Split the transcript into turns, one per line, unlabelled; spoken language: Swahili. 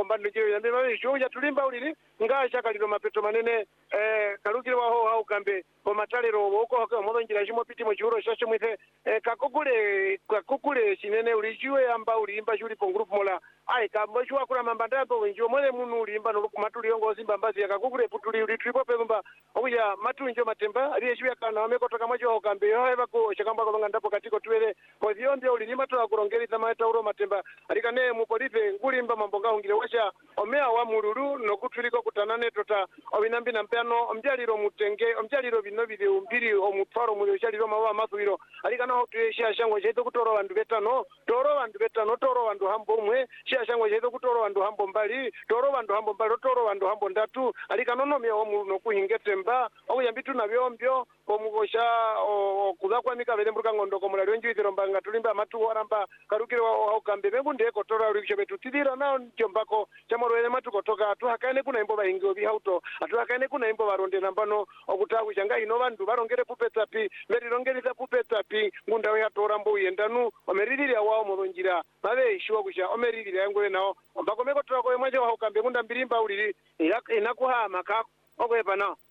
mbando chiro yambe mabe shoja tulimba ulili ngasha kaliro mapeto manene kalukire waho hau kambe komatalero woko modonjira chimo piti mu churo shashe mwithe kakukule chinene ulijiwe amba ulimba chuli po group mola ai kambo chwa kula mambanda to wenjo mole munu ulimba no matuli yongo zimba mbazi yakakukule putuli ulitripo pemba okuya matunjo matemba aliye chiwe kana wamekotoka mwacho hau kambe yo eva ko chakamba kolonga ndapo katiko tuwele kozionde ulimba to akurongeriza maetauro matemba alikane mu police ngulimba mambonga ungire washa omea wa mururu nokutuliko kutanane tota obinambi na mpano omjaliro mutenge omjaliro bino bide umbiri omutwaro mu yoshaliro mawa masubiro alikana hotuyesha shango cheto kutoro bandu betano toro bandu hambo mwe sha shango cheto kutoro bandu hambo mbali toro bandu hambo ndatu alikana no me omu nokuhingetemba okuyambitu nabyombyo omugosha kuzakwa mikabele mruka ngondo komulali wenjuitiro mbanga tulimba matu waramba karukire wa kambe bengu ndeko tora ulikisha betu tidira nao njombako chamorwele matu kotoka atuhakane kuna imbo baingio bihauto atuhakane kuna imbo baronde nambano okutaku changa ino bandu barongere pupetapi merirongeriza pupetapi ngunda we atora mbo yendanu omeririra wao modonjira babe ishuwa kusha omeririra yangwe nao ombako meko tora ko mwaje wa kambe ngunda mbirimba uliri inakuha makako okwepa nao